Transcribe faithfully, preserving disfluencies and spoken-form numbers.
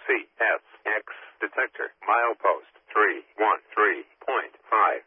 C S X detector milepost three one three point five.